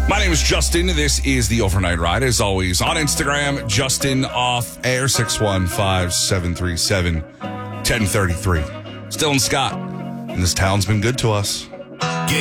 My name is Justin. This is the Overnight Ride. As always, on Instagram, Justin Off Air, 615-737-1033. Still in Scott. And this town's been good to us.